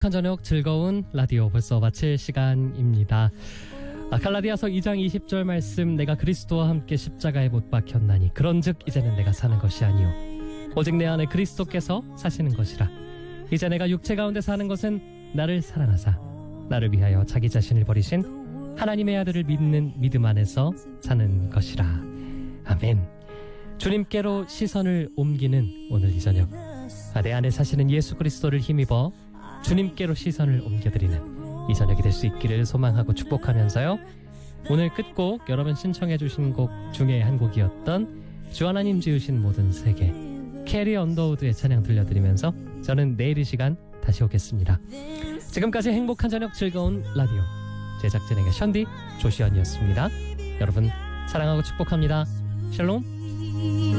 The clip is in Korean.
한 저녁 즐거운 라디오 벌써 마칠 시간입니다. 갈라디아서 2장 20절 말씀, 내가 그리스도와 함께 십자가에 못 박혔나니 그런즉 이제는 내가 사는 것이 아니요 오직 내 안에 그리스도께서 사시는 것이라. 이제 내가 육체 가운데 사는 것은 나를 사랑하사 나를 위하여 자기 자신을 버리신 하나님의 아들을 믿는 믿음 안에서 사는 것이라. 아멘. 주님께로 시선을 옮기는 오늘 이 저녁, 내 안에 사시는 예수 그리스도를 힘입어 주님께로 시선을 옮겨드리는 이 저녁이 될 수 있기를 소망하고 축복하면서요, 오늘 끝곡 여러분 신청해 주신 곡 중에 한 곡이었던 주 하나님 지으신 모든 세계, 캐리 언더우드의 찬양 들려드리면서 저는 내일 이 시간 다시 오겠습니다. 지금까지 행복한 저녁 즐거운 라디오, 제작진에게 션디 조시연이었습니다. 여러분 사랑하고 축복합니다. 샬롬.